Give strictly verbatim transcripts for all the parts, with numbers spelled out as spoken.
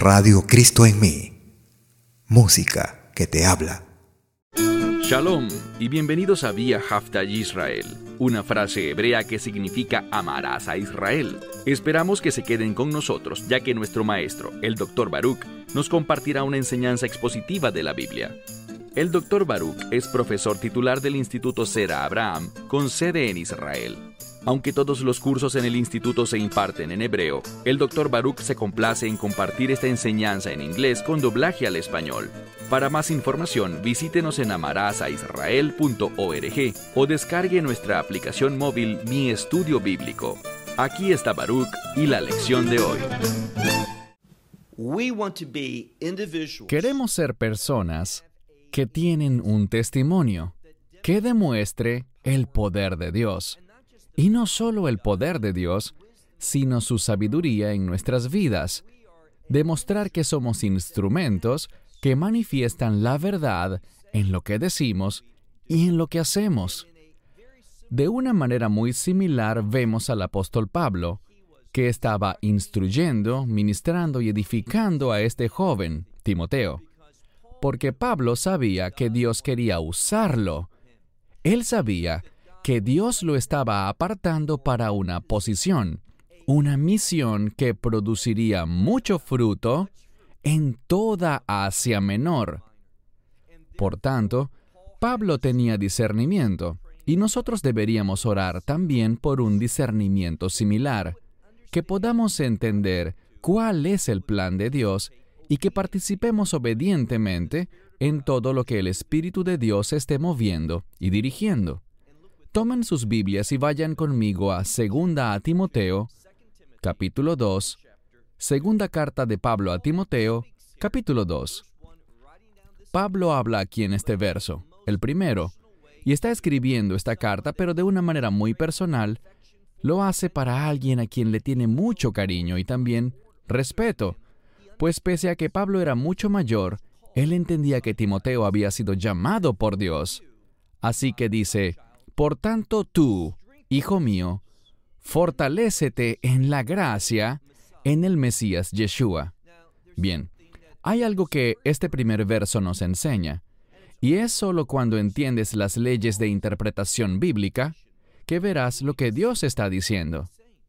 Radio Cristo en mí. Música que te habla. Shalom y bienvenidos a Vía Haftaj Israel, una frase hebrea que significa amarás a Israel. Esperamos que se queden con nosotros, ya que nuestro maestro, el doctor Baruch, nos compartirá una enseñanza expositiva de la Biblia. El doctor Baruch es profesor titular del Instituto Zera Abraham, con sede en Israel. Aunque todos los cursos en el instituto se imparten en hebreo, el doctor Baruch se complace en compartir esta enseñanza en inglés con doblaje al español. Para más información, visítenos en amarasaisrael punto org o descargue nuestra aplicación móvil Mi Estudio Bíblico. Aquí está Baruch y la lección de hoy. Queremos ser personas que tienen un testimonio que demuestre el poder de Dios. Y no solo el poder de Dios, sino su sabiduría en nuestras vidas. Demostrar que somos instrumentos que manifiestan la verdad en lo que decimos y en lo que hacemos. De una manera muy similar vemos al apóstol Pablo, que estaba instruyendo, ministrando y edificando a este joven, Timoteo, porque Pablo sabía que Dios quería usarlo. Él sabía que Dios lo estaba apartando para una posición, una misión que produciría mucho fruto en toda Asia Menor. Por tanto, Pablo tenía discernimiento, y nosotros deberíamos orar también por un discernimiento similar, que podamos entender cuál es el plan de Dios y que participemos obedientemente en todo lo que el Espíritu de Dios esté moviendo y dirigiendo. Tomen sus Biblias y vayan conmigo a Segunda a Timoteo, capítulo dos, Segunda carta de Pablo a Timoteo, capítulo dos. Pablo habla aquí en este verso, el primero, y está escribiendo esta carta, pero de una manera muy personal. Lo hace para alguien a quien le tiene mucho cariño y también respeto, pues pese a que Pablo era mucho mayor, él entendía que Timoteo había sido llamado por Dios. Así que dice: Por tanto tú, hijo mío, fortalécete en la gracia en el Mesías Yeshua. Bien, hay algo que este primer verso nos enseña, y es solo cuando entiendes las leyes de interpretación bíblica que verás lo que Dios está diciendo.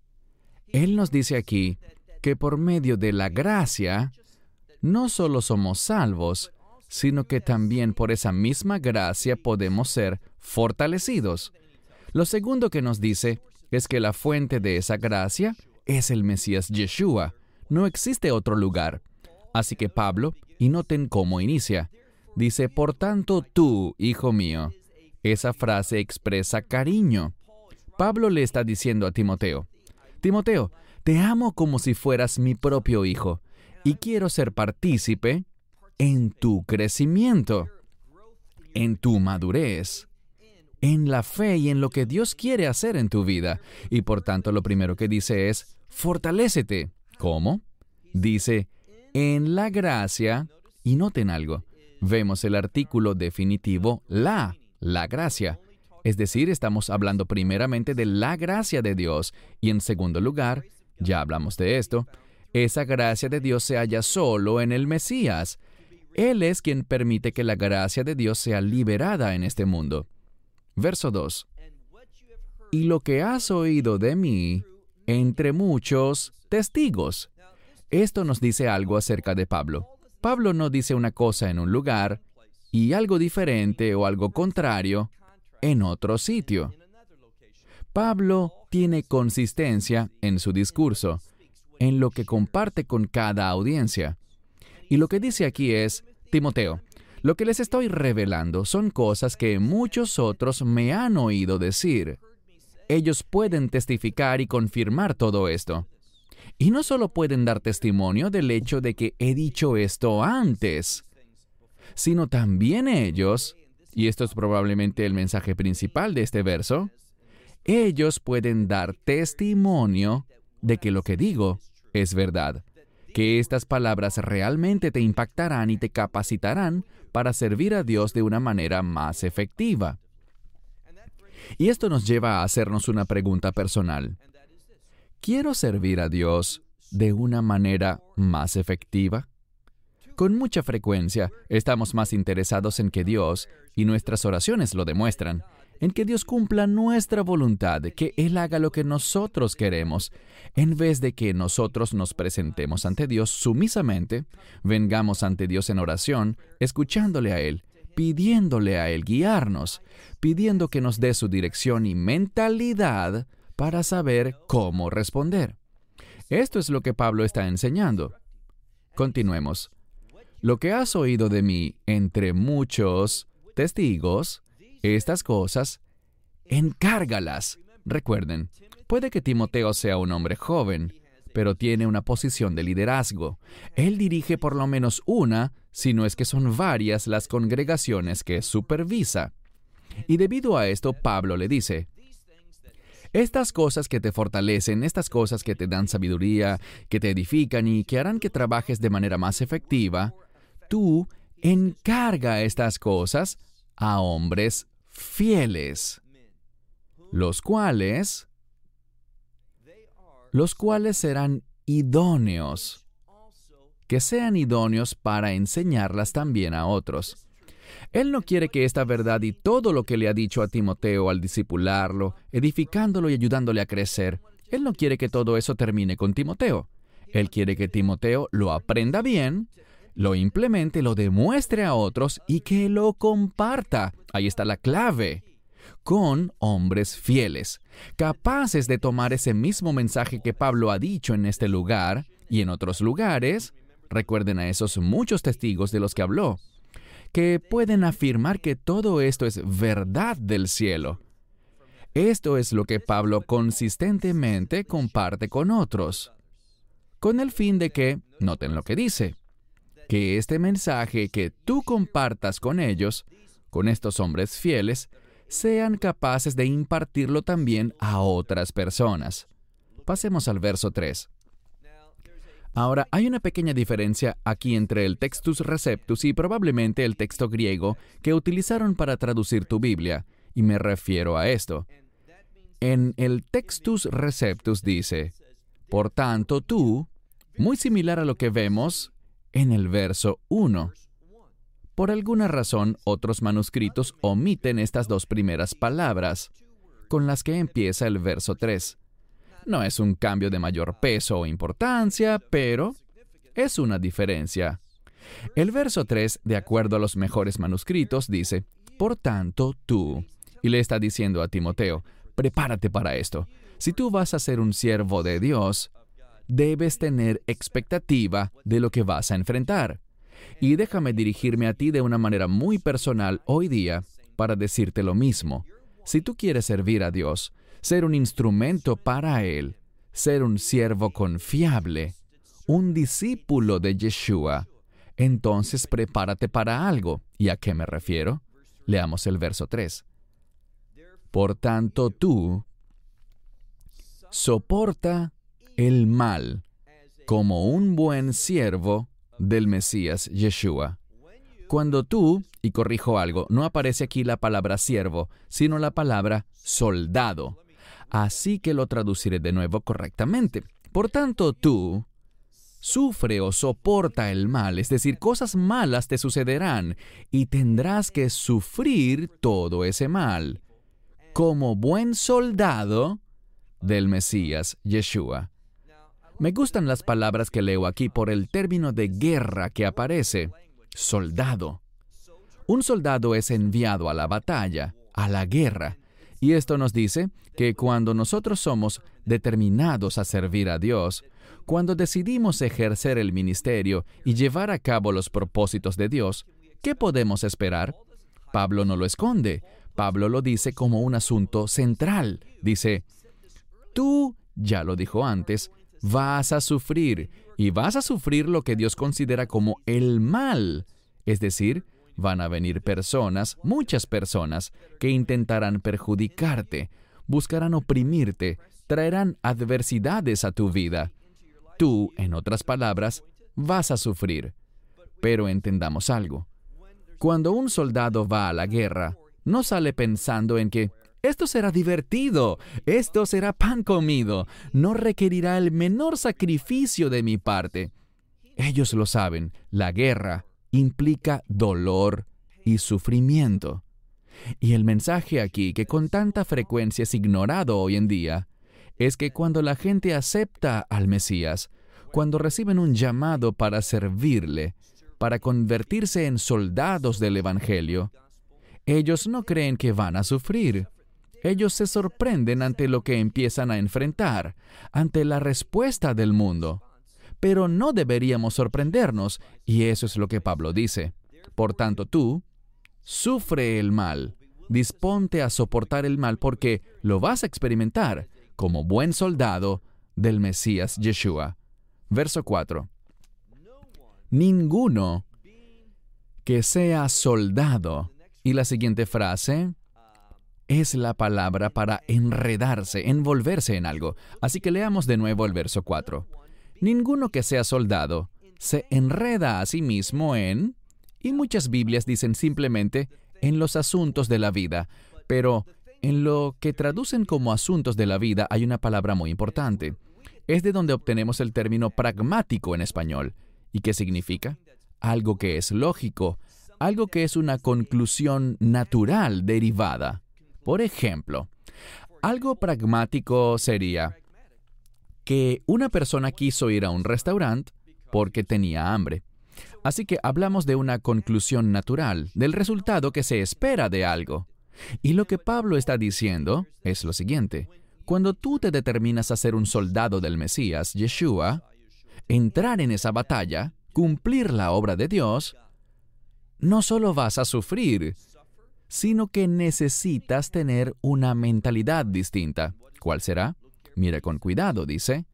Él nos dice aquí que por medio de la gracia, no solo somos salvos, sino que también por esa misma gracia podemos ser fortalecidos. Lo segundo que nos dice es que la fuente de esa gracia es el Mesías Yeshua. No existe otro lugar. Así que Pablo, y noten cómo inicia, dice: por tanto tú, hijo mío. Esa frase expresa cariño. Pablo le está diciendo a Timoteo: Timoteo, te amo como si fueras mi propio hijo, y quiero ser partícipe en tu crecimiento, en tu madurez, en la fe y en lo que Dios quiere hacer en tu vida. Y por tanto, lo primero que dice es: fortalécete. ¿Cómo? Dice, en la gracia, y noten algo, vemos el artículo definitivo la, la gracia. Es decir, estamos hablando primeramente de la gracia de Dios, y en segundo lugar, ya hablamos de esto, esa gracia de Dios se halla solo en el Mesías. Él es quien permite que la gracia de Dios sea liberada en este mundo. Verso dos. Y lo que has oído de mí entre muchos testigos. Esto nos dice algo acerca de Pablo. Pablo no dice una cosa en un lugar y algo diferente o algo contrario en otro sitio. Pablo tiene consistencia en su discurso, en lo que comparte con cada audiencia. Y lo que dice aquí es: Timoteo, lo que les estoy revelando son cosas que muchos otros me han oído decir. Ellos pueden testificar y confirmar todo esto. Y no solo pueden dar testimonio del hecho de que he dicho esto antes, sino también ellos, y esto es probablemente el mensaje principal de este verso, ellos pueden dar testimonio de que lo que digo es verdad, que estas palabras realmente te impactarán y te capacitarán para servir a Dios de una manera más efectiva. Y esto nos lleva a hacernos una pregunta personal. ¿Quiero servir a Dios de una manera más efectiva? Con mucha frecuencia estamos más interesados en que Dios, y nuestras oraciones lo demuestran, en que Dios cumpla nuestra voluntad, que Él haga lo que nosotros queremos, en vez de que nosotros nos presentemos ante Dios sumisamente, vengamos ante Dios en oración, escuchándole a Él, pidiéndole a Él guiarnos, pidiendo que nos dé su dirección y mentalidad para saber cómo responder. Esto es lo que Pablo está enseñando. Continuemos. Lo que has oído de mí entre muchos testigos, estas cosas, encárgalas. Recuerden, puede que Timoteo sea un hombre joven, pero tiene una posición de liderazgo. Él dirige por lo menos una, si no es que son varias, las congregaciones que supervisa. Y debido a esto, Pablo le dice, estas cosas que te fortalecen, estas cosas que te dan sabiduría, que te edifican y que harán que trabajes de manera más efectiva, tú encarga estas cosas a hombres fieles, los cuales, los cuales serán idóneos, que sean idóneos para enseñarlas también a otros. Él no quiere que esta verdad y todo lo que le ha dicho a Timoteo al discipularlo, edificándolo y ayudándole a crecer, Él no quiere que todo eso termine con Timoteo. Él quiere que Timoteo lo aprenda bien, lo implemente, lo demuestre a otros y que lo comparta. Ahí está la clave. Con hombres fieles, capaces de tomar ese mismo mensaje que Pablo ha dicho en este lugar y en otros lugares. Recuerden a esos muchos testigos de los que habló, que pueden afirmar que todo esto es verdad del cielo. Esto es lo que Pablo consistentemente comparte con otros, con el fin de que, noten lo que dice, que este mensaje que tú compartas con ellos, con estos hombres fieles, sean capaces de impartirlo también a otras personas. Pasemos al verso tres. Ahora, hay una pequeña diferencia aquí entre el Textus Receptus y probablemente el texto griego que utilizaron para traducir tu Biblia, y me refiero a esto. En el Textus Receptus dice, por tanto tú, muy similar a lo que vemos en el verso uno. Por alguna razón, otros manuscritos omiten estas dos primeras palabras, con las que empieza el verso tres. No es un cambio de mayor peso o importancia, pero es una diferencia. El verso tres, de acuerdo a los mejores manuscritos, dice, por tanto tú, y le está diciendo a Timoteo, prepárate para esto. Si tú vas a ser un siervo de Dios, debes tener expectativa de lo que vas a enfrentar. Y déjame dirigirme a ti de una manera muy personal hoy día para decirte lo mismo. Si tú quieres servir a Dios, ser un instrumento para Él, ser un siervo confiable, un discípulo de Yeshua, entonces prepárate para algo. ¿Y a qué me refiero? Leamos el verso tres. Por tanto tú, soporta el mal como un buen siervo del Mesías Yeshua. Cuando tú, y corrijo algo, no aparece aquí la palabra siervo, sino la palabra soldado. Así que lo traduciré de nuevo correctamente. Por tanto, tú sufre o soporta el mal, es decir, cosas malas te sucederán y tendrás que sufrir todo ese mal, como buen soldado del Mesías Yeshua. Me gustan las palabras que leo aquí por el término de guerra que aparece, soldado. Un soldado es enviado a la batalla, a la guerra. Y esto nos dice que cuando nosotros somos determinados a servir a Dios, cuando decidimos ejercer el ministerio y llevar a cabo los propósitos de Dios, ¿qué podemos esperar? Pablo no lo esconde. Pablo lo dice como un asunto central. Dice, tú, ya lo dijo antes, vas a sufrir, y vas a sufrir lo que Dios considera como el mal. Es decir, van a venir personas, muchas personas, que intentarán perjudicarte, buscarán oprimirte, traerán adversidades a tu vida. Tú, en otras palabras, vas a sufrir. Pero entendamos algo. Cuando un soldado va a la guerra, no sale pensando en que Esto será divertido, esto será pan comido, no requerirá el menor sacrificio de mi parte. Ellos lo saben, la guerra implica dolor y sufrimiento. Y el mensaje aquí, que con tanta frecuencia es ignorado hoy en día, es que cuando la gente acepta al Mesías, cuando reciben un llamado para servirle, para convertirse en soldados del Evangelio, ellos no creen que van a sufrir. Ellos se sorprenden ante lo que empiezan a enfrentar, ante la respuesta del mundo. Pero no deberíamos sorprendernos, y eso es lo que Pablo dice. Por tanto, tú, sufre el mal, disponte a soportar el mal porque lo vas a experimentar como buen soldado del Mesías Yeshua. Verso cuatro. Ninguno que sea soldado. Y la siguiente frase es la palabra para enredarse, envolverse en algo. Así que leamos de nuevo el verso cuatro. Ninguno que sea soldado se enreda a sí mismo en, y muchas Biblias dicen simplemente, en los asuntos de la vida, pero en lo que traducen como asuntos de la vida hay una palabra muy importante. Es de donde obtenemos el término pragmático en español. ¿Y qué significa? Algo que es lógico, algo que es una conclusión natural derivada. Por ejemplo, algo pragmático sería que una persona quiso ir a un restaurante porque tenía hambre. Así que hablamos de una conclusión natural, del resultado que se espera de algo. Y lo que Pablo está diciendo es lo siguiente. Cuando tú te determinas a ser un soldado del Mesías, Yeshua, entrar en esa batalla, cumplir la obra de Dios, no solo vas a sufrir, sino que necesitas tener una mentalidad distinta. ¿Cuál será? Mira con cuidado, dice.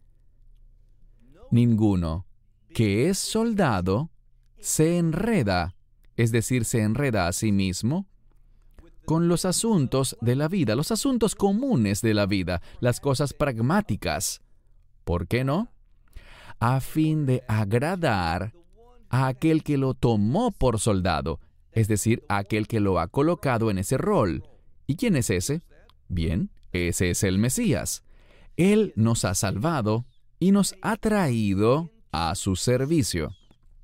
Ninguno que es soldado se enreda, es decir, se enreda a sí mismo, con los asuntos de la vida, los asuntos comunes de la vida, las cosas pragmáticas. ¿Por qué no? A fin de agradar a aquel que lo tomó por soldado, es decir, a aquel que lo ha colocado en ese rol. ¿Y quién es ese? Bien, ese es el Mesías. Él nos ha salvado y nos ha traído a su servicio.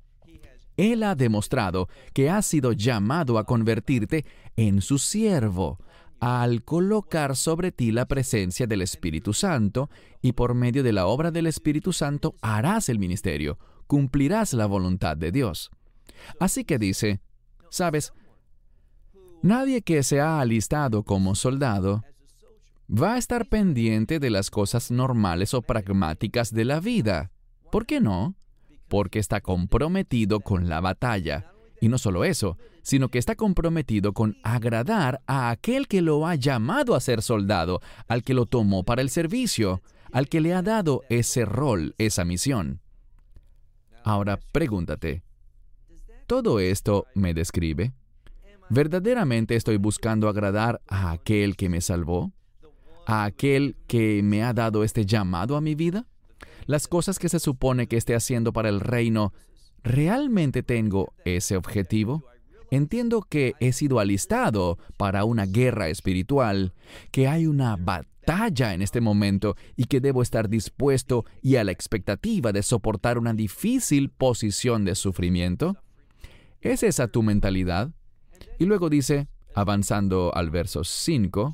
Él ha demostrado que ha sido llamado a convertirte en su siervo, al colocar sobre ti la presencia del Espíritu Santo, y por medio de la obra del Espíritu Santo harás el ministerio, cumplirás la voluntad de Dios. Así que dice, ¿sabes? Nadie que se ha alistado como soldado va a estar pendiente de las cosas normales o pragmáticas de la vida. ¿Por qué no? Porque está comprometido con la batalla. Y no solo eso, sino que está comprometido con agradar a aquel que lo ha llamado a ser soldado, al que lo tomó para el servicio, al que le ha dado ese rol, esa misión. Ahora, pregúntate, ¿todo esto me describe? ¿Verdaderamente estoy buscando agradar a aquel que me salvó? ¿A aquel que me ha dado este llamado a mi vida? Las cosas que se supone que esté haciendo para el reino, ¿realmente tengo ese objetivo? Entiendo que he sido alistado para una guerra espiritual, que hay una batalla en este momento y que debo estar dispuesto y a la expectativa de soportar una difícil posición de sufrimiento. ¿Es esa tu mentalidad? Y luego dice, avanzando al verso cinco,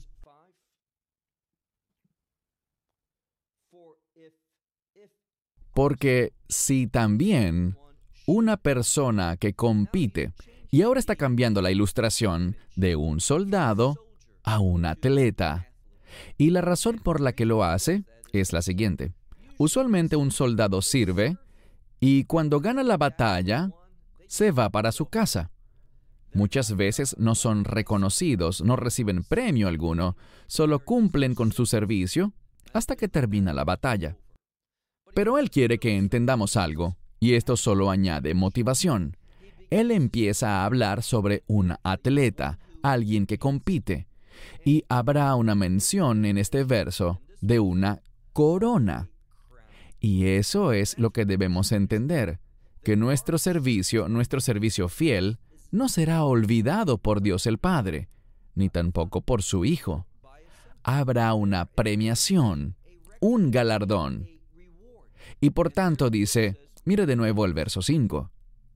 porque si también una persona que compite, y ahora está cambiando la ilustración de un soldado a un atleta, y la razón por la que lo hace es la siguiente. Usualmente un soldado sirve, y cuando gana la batalla, se va para su casa. Muchas veces no son reconocidos, no reciben premio alguno, solo cumplen con su servicio hasta que termina la batalla. Pero él quiere que entendamos algo, y esto solo añade motivación. Él empieza a hablar sobre un atleta, alguien que compite, y habrá una mención en este verso de una corona. Y eso es lo que debemos entender, que nuestro servicio, nuestro servicio fiel, no será olvidado por Dios el Padre, ni tampoco por su Hijo. habrá una premiación, un galardón. Y por tanto dice, mire de nuevo el verso cinco.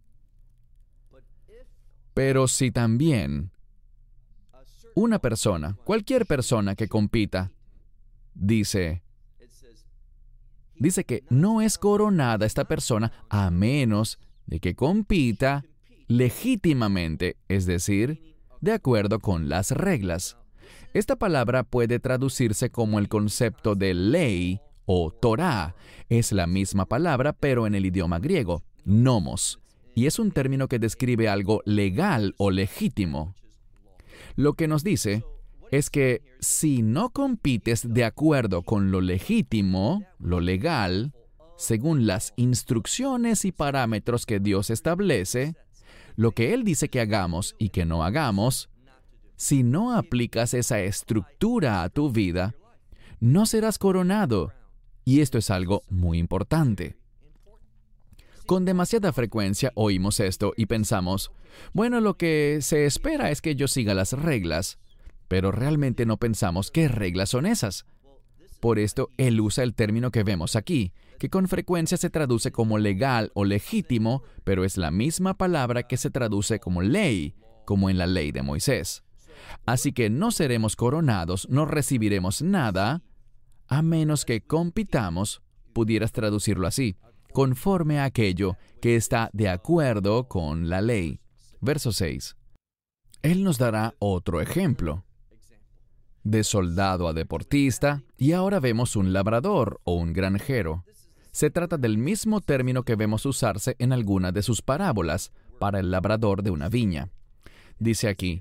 Pero si también una persona, cualquier persona que compita, dice, dice que no es coronada esta persona a menos de que compita legítimamente, es decir, de acuerdo con las reglas. Esta palabra puede traducirse como el concepto de ley o Torá. Es la misma palabra, pero en el idioma griego, nomos, y es un término que describe algo legal o legítimo. Lo que nos dice es que si no compites de acuerdo con lo legítimo, lo legal, según las instrucciones y parámetros que Dios establece, lo que Él dice que hagamos y que no hagamos, si no aplicas esa estructura a tu vida, no serás coronado. Y esto es algo muy importante. Con demasiada frecuencia oímos esto y pensamos, bueno, lo que se espera es que yo siga las reglas, pero realmente no pensamos qué reglas son esas. Por esto, Él usa el término que vemos aquí, que con frecuencia se traduce como legal o legítimo, pero es la misma palabra que se traduce como ley, como en la ley de Moisés. Así que no seremos coronados, no recibiremos nada, a menos que compitamos, pudieras traducirlo así, conforme a aquello que está de acuerdo con la ley. Verso seis. Él nos dará otro ejemplo. De soldado a deportista, y ahora vemos un labrador o un granjero. Se trata del mismo término que vemos usarse en alguna de sus parábolas para el labrador de una viña. Dice aquí,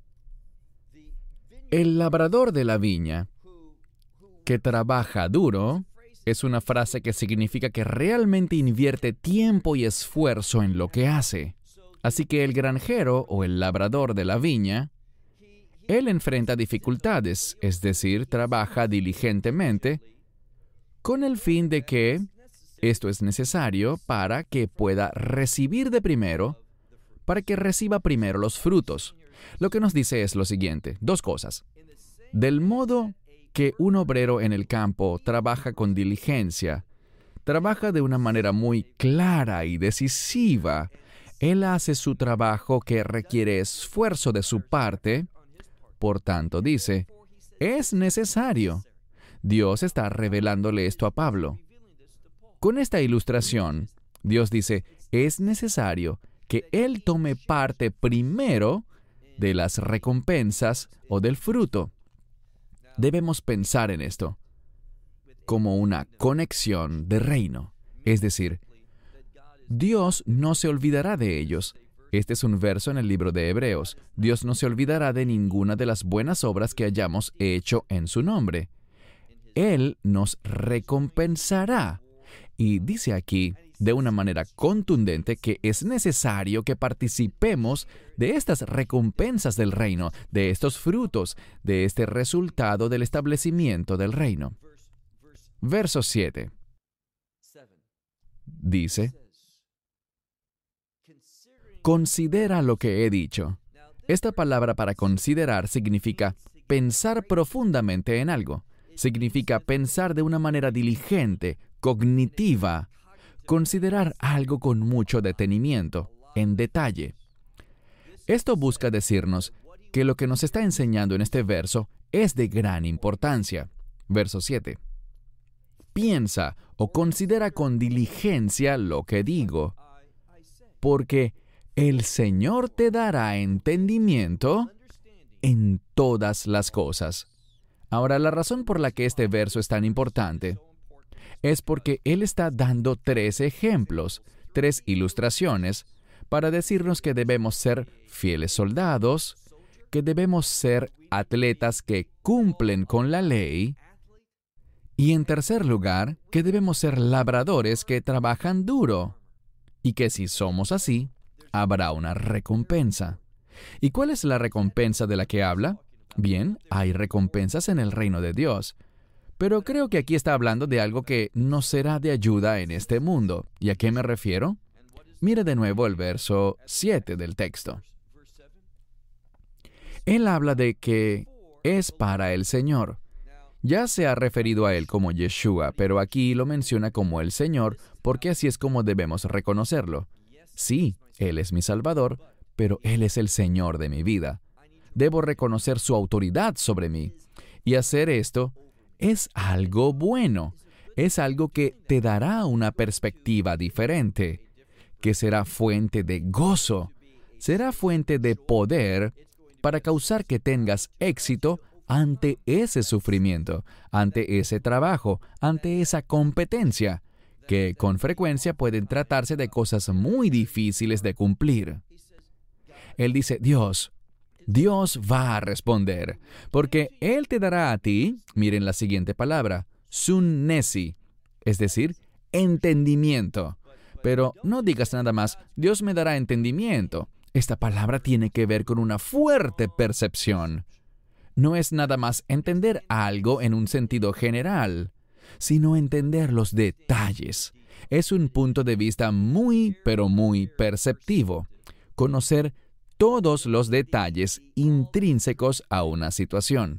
el labrador de la viña, que trabaja duro, es una frase que significa que realmente invierte tiempo y esfuerzo en lo que hace. Así que el granjero o el labrador de la viña, él enfrenta dificultades, es decir, trabaja diligentemente, con el fin de que esto es necesario para que pueda recibir de primero, para que reciba primero los frutos. Lo que nos dice es lo siguiente, dos cosas. Del modo que un obrero en el campo trabaja con diligencia, trabaja de una manera muy clara y decisiva, él hace su trabajo que requiere esfuerzo de su parte. Por tanto, dice, es necesario. Dios está revelándole esto a Pablo. Con esta ilustración, Dios dice, es necesario que él tome parte primero de las recompensas o del fruto. Debemos pensar en esto como una conexión de reino. Es decir, Dios no se olvidará de ellos. Este es un verso en el libro de Hebreos. Dios no se olvidará de ninguna de las buenas obras que hayamos hecho en su nombre. Él nos recompensará. Y dice aquí, de una manera contundente, que es necesario que participemos de estas recompensas del reino, de estos frutos, de este resultado del establecimiento del reino. Verso siete. Dice, considera lo que he dicho. Esta palabra para considerar significa pensar profundamente en algo. Significa pensar de una manera diligente, cognitiva, considerar algo con mucho detenimiento, en detalle. Esto busca decirnos que lo que nos está enseñando en este verso es de gran importancia. Verso siete. Piensa o considera con diligencia lo que digo, porque el Señor te dará entendimiento en todas las cosas. Ahora, la razón por la que este verso es tan importante es porque Él está dando tres ejemplos, tres ilustraciones, para decirnos que debemos ser fieles soldados, que debemos ser atletas que cumplen con la ley, y en tercer lugar, que debemos ser labradores que trabajan duro, y que si somos así, habrá una recompensa. ¿Y cuál es la recompensa de la que habla? Bien, hay recompensas en el reino de Dios. Pero creo que aquí está hablando de algo que nos será de ayuda en este mundo. ¿Y a qué me refiero? Mire de nuevo el verso siete del texto. Él habla de que es para el Señor. Ya se ha referido a Él como Yeshua, pero aquí lo menciona como el Señor, porque así es como debemos reconocerlo. Sí, Él es mi Salvador, pero Él es el Señor de mi vida. Debo reconocer su autoridad sobre mí. Y hacer esto es algo bueno. Es algo que te dará una perspectiva diferente, que será fuente de gozo, será fuente de poder para causar que tengas éxito ante ese sufrimiento, ante ese trabajo, ante esa competencia, que con frecuencia pueden tratarse de cosas muy difíciles de cumplir. Él dice, Dios, Dios va a responder, porque Él te dará a ti, miren la siguiente palabra, sun nesi, es decir, entendimiento. Pero no digas nada más, Dios me dará entendimiento. Esta palabra tiene que ver con una fuerte percepción. No es nada más entender algo en un sentido general, sino entender los detalles. Es un punto de vista muy, pero muy perceptivo. Conocer todos los detalles intrínsecos a una situación.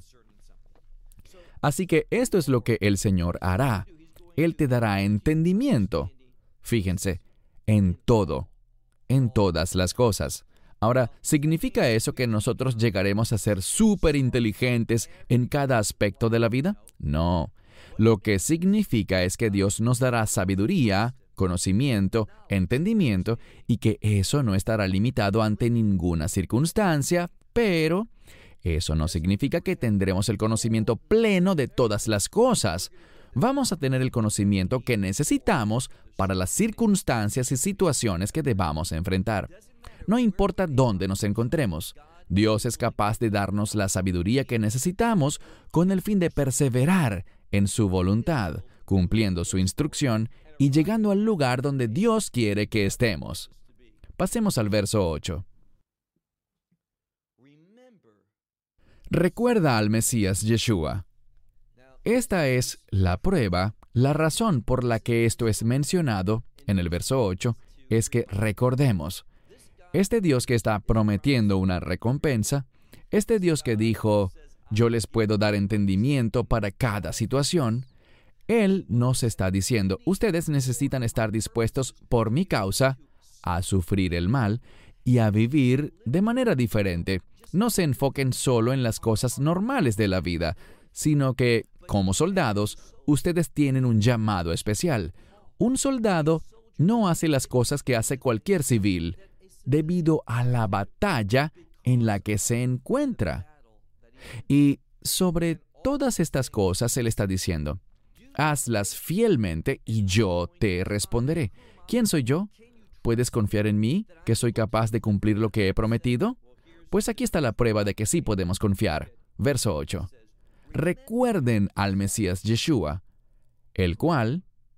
Así que esto es lo que el Señor hará. Él te dará entendimiento. Fíjense, en todo, en todas las cosas. Ahora, ¿significa eso que nosotros llegaremos a ser súper inteligentes en cada aspecto de la vida? No. Lo que significa es que Dios nos dará sabiduría, conocimiento, entendimiento, y que eso no estará limitado ante ninguna circunstancia, pero eso no significa que tendremos el conocimiento pleno de todas las cosas. Vamos a tener el conocimiento que necesitamos para las circunstancias y situaciones que debamos enfrentar. No importa dónde nos encontremos, Dios es capaz de darnos la sabiduría que necesitamos con el fin de perseverar en su voluntad, cumpliendo su instrucción y llegando al lugar donde Dios quiere que estemos. Pasemos al verso ocho. Recuerda al Mesías Yeshua. Esta es la prueba, la razón por la que esto es mencionado en el verso ocho, es que recordemos. Este Dios que está prometiendo una recompensa, este Dios que dijo, yo les puedo dar entendimiento para cada situación, Él nos está diciendo, ustedes necesitan estar dispuestos por mi causa a sufrir el mal y a vivir de manera diferente. No se enfoquen solo en las cosas normales de la vida, sino que, como soldados, ustedes tienen un llamado especial. Un soldado no hace las cosas que hace cualquier civil, debido a la batalla en la que se encuentra. Y sobre todas estas cosas Él está diciendo, hazlas fielmente y yo te responderé. ¿Quién soy yo? ¿Puedes confiar en mí, que soy capaz de cumplir lo que he prometido? Pues aquí está la prueba de que sí podemos confiar. Verso ocho. Recuerden al Mesías Yeshua, el cual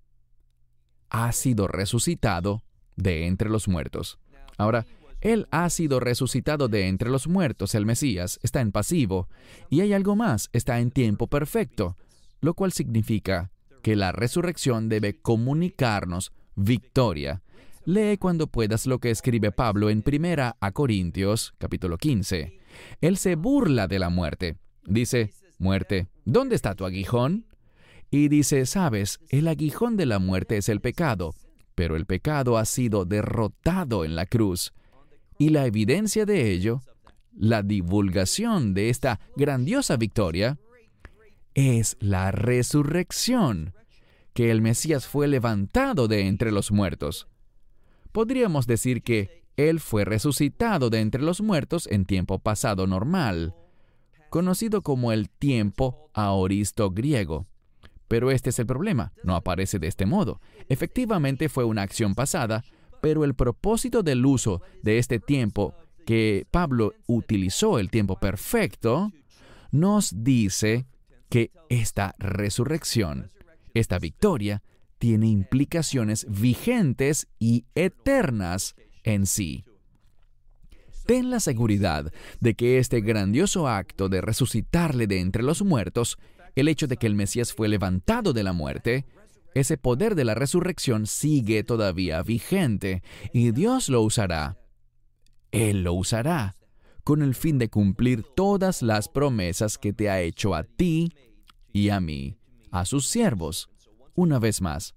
ha sido resucitado de entre los muertos. Ahora, Él ha sido resucitado de entre los muertos, el Mesías, está en pasivo, y hay algo más, está en tiempo perfecto, lo cual significa que la resurrección debe comunicarnos victoria. Lee cuando puedas lo que escribe Pablo en Primera a Corintios, capítulo quince. Él se burla de la muerte. Dice, muerte, ¿dónde está tu aguijón? Y dice, sabes, el aguijón de la muerte es el pecado, pero el pecado ha sido derrotado en la cruz. Y la evidencia de ello, la divulgación de esta grandiosa victoria, es la resurrección, que el Mesías fue levantado de entre los muertos. Podríamos decir que Él fue resucitado de entre los muertos en tiempo pasado normal, conocido como el tiempo aoristo griego. Pero este es el problema, no aparece de este modo. Efectivamente fue una acción pasada, pero el propósito del uso de este tiempo que Pablo utilizó, el tiempo perfecto, nos dice que esta resurrección, esta victoria, tiene implicaciones vigentes y eternas en sí. Ten la seguridad de que este grandioso acto de resucitarle de entre los muertos, el hecho de que el Mesías fue levantado de la muerte, ese poder de la resurrección sigue todavía vigente y Dios lo usará. Él lo usará con el fin de cumplir todas las promesas que te ha hecho a ti y a mí, a sus siervos. Una vez más,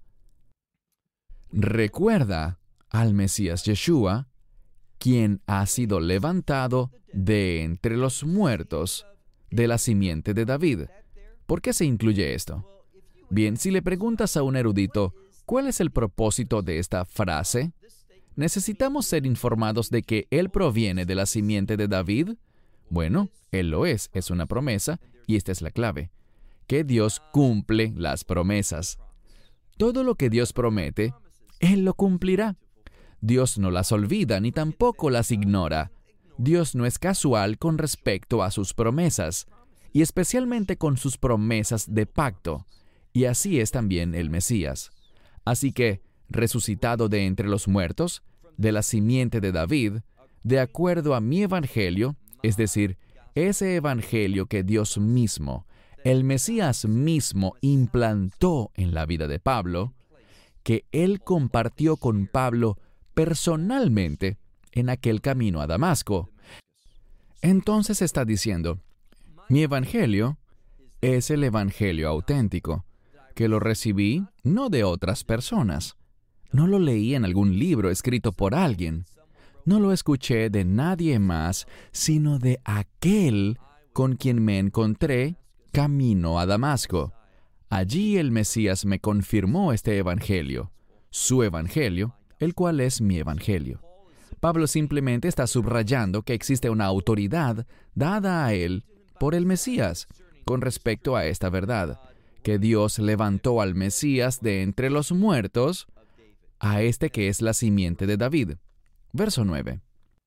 recuerda al Mesías Yeshua, quien ha sido levantado de entre los muertos, de la simiente de David. ¿Por qué se incluye esto? Bien, si le preguntas a un erudito, ¿cuál es el propósito de esta frase? ¿Necesitamos ser informados de que Él proviene de la simiente de David? Bueno, Él lo es, es una promesa, y esta es la clave, que Dios cumple las promesas. Todo lo que Dios promete, Él lo cumplirá. Dios no las olvida ni tampoco las ignora. Dios no es casual con respecto a sus promesas, y especialmente con sus promesas de pacto. Y así es también el Mesías. Así que, resucitado de entre los muertos, de la simiente de David, de acuerdo a mi evangelio, es decir, ese evangelio que Dios mismo, el Mesías mismo, implantó en la vida de Pablo, que Él compartió con Pablo personalmente en aquel camino a Damasco. Entonces está diciendo, mi evangelio es el evangelio auténtico, que lo recibí no de otras personas. No lo leí en algún libro escrito por alguien. No lo escuché de nadie más, sino de aquel con quien me encontré camino a Damasco. Allí el Mesías me confirmó este evangelio, su evangelio, el cual es mi evangelio. Pablo simplemente está subrayando que existe una autoridad dada a él por el Mesías con respecto a esta verdad, que Dios levantó al Mesías de entre los muertos, a este que es la simiente de David. Verso nueve.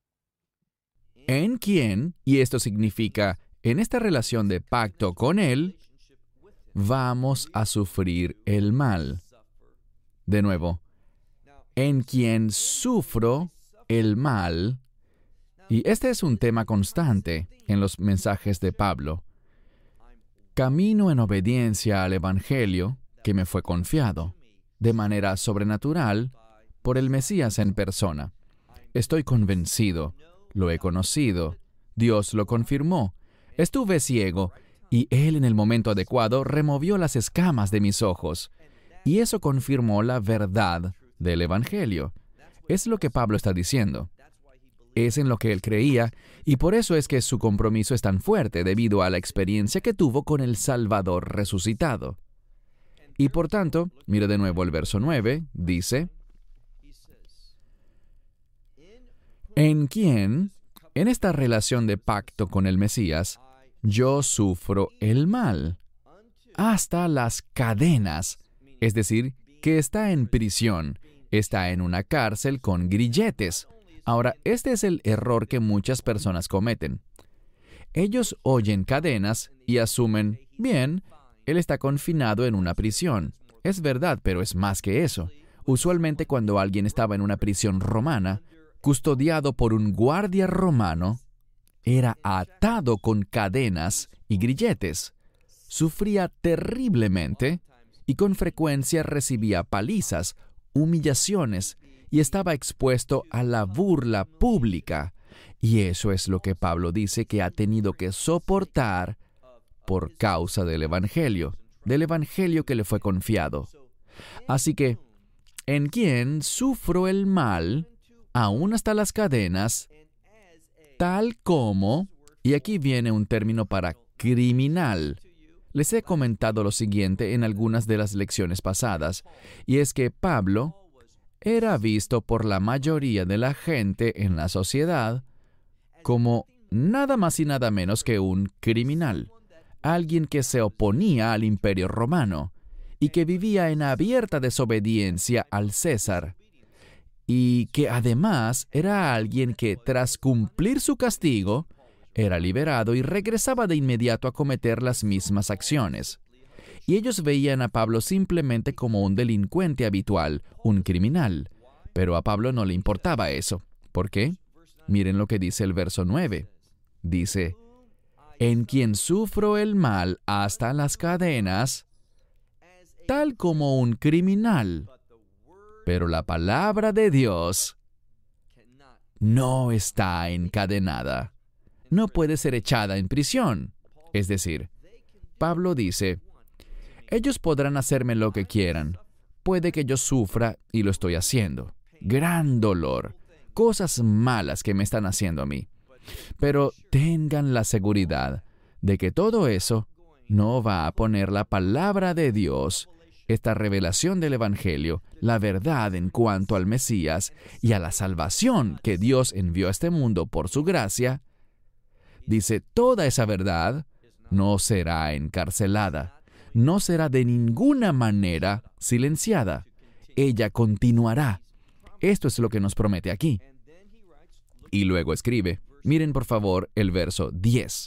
En quien, y esto significa, en esta relación de pacto con Él, vamos a sufrir el mal. De nuevo, en quien sufro el mal, y este es un tema constante en los mensajes de Pablo. Camino en obediencia al Evangelio que me fue confiado, de manera sobrenatural, por el Mesías en persona. Estoy convencido, lo he conocido, Dios lo confirmó. Estuve ciego, y Él en el momento adecuado removió las escamas de mis ojos. Y eso confirmó la verdad del Evangelio. Es lo que Pablo está diciendo. Es en lo que él creía, y por eso es que su compromiso es tan fuerte debido a la experiencia que tuvo con el Salvador resucitado. Y por tanto, mire de nuevo el verso nueve, dice, en quien, en esta relación de pacto con el Mesías, yo sufro el mal, hasta las cadenas, es decir, que está en prisión, está en una cárcel con grilletes. Ahora, este es el error que muchas personas cometen. Ellos oyen cadenas y asumen, bien, él está confinado en una prisión. Es verdad, pero es más que eso. Usualmente cuando alguien estaba en una prisión romana, custodiado por un guardia romano, era atado con cadenas y grilletes. Sufría terriblemente y con frecuencia recibía palizas, humillaciones, y estaba expuesto a la burla pública. Y eso es lo que Pablo dice que ha tenido que soportar por causa del Evangelio, del Evangelio que le fue confiado. Así que, en quien sufro el mal, aún hasta las cadenas, tal como, y aquí viene un término para criminal. Les he comentado lo siguiente en algunas de las lecciones pasadas, y es que Pablo era visto por la mayoría de la gente en la sociedad como nada más y nada menos que un criminal, alguien que se oponía al Imperio Romano y que vivía en abierta desobediencia al César, y que además era alguien que, tras cumplir su castigo, era liberado y regresaba de inmediato a cometer las mismas acciones. Y ellos veían a Pablo simplemente como un delincuente habitual, un criminal. Pero a Pablo no le importaba eso. ¿Por qué? Miren lo que dice el verso nueve. Dice, en quien sufro el mal hasta las cadenas, tal como un criminal. Pero la palabra de Dios no está encadenada. No puede ser echada en prisión. Es decir, Pablo dice, Ellos podrán hacerme lo que quieran. Puede que yo sufra y lo estoy haciendo. Gran dolor. Cosas malas que me están haciendo a mí. Pero tengan la seguridad de que todo eso no va a poner la palabra de Dios, esta revelación del Evangelio, la verdad en cuanto al Mesías y a la salvación que Dios envió a este mundo por su gracia. Dice, toda esa verdad no será encarcelada, no será de ninguna manera silenciada. Ella continuará. Esto es lo que nos promete aquí. Y luego escribe, miren por favor el verso diez.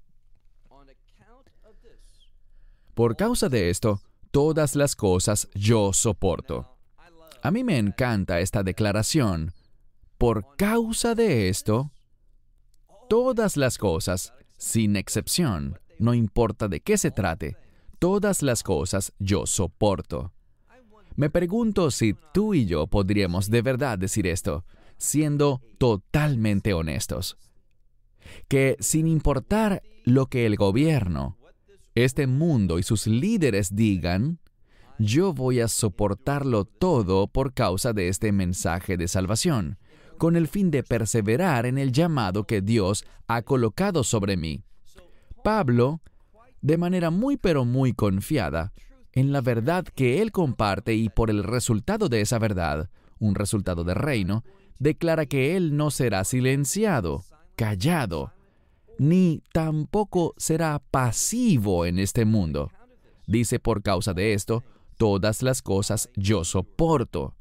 Por causa de esto, todas las cosas yo soporto. A mí me encanta esta declaración. Por causa de esto, todas las cosas, sin excepción, no importa de qué se trate, todas las cosas yo soporto. Me pregunto si tú y yo podríamos de verdad decir esto, siendo totalmente honestos. Que sin importar lo que el gobierno, este mundo y sus líderes digan, yo voy a soportarlo todo por causa de este mensaje de salvación, con el fin de perseverar en el llamado que Dios ha colocado sobre mí. Pablo, de manera muy pero muy confiada, en la verdad que él comparte y por el resultado de esa verdad, un resultado de reino, declara que él no será silenciado, callado, ni tampoco será pasivo en este mundo. Dice, por causa de esto, todas las cosas yo soporto.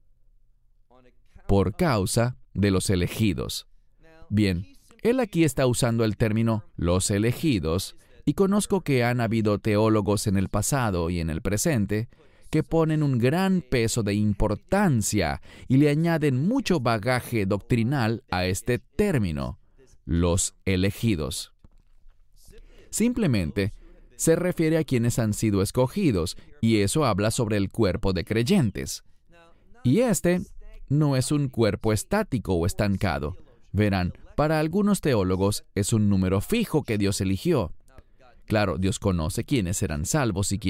Por causa de los elegidos. Bien, él aquí está usando el término los elegidos, y conozco que han habido teólogos en el pasado y en el presente que ponen un gran peso de importancia y le añaden mucho bagaje doctrinal a este término, los elegidos. Simplemente se refiere a quienes han sido escogidos, y eso habla sobre el cuerpo de creyentes. Y este no es un cuerpo estático o estancado. Verán, para algunos teólogos es un número fijo que Dios eligió. Claro, Dios conoce quiénes serán salvos y quiénes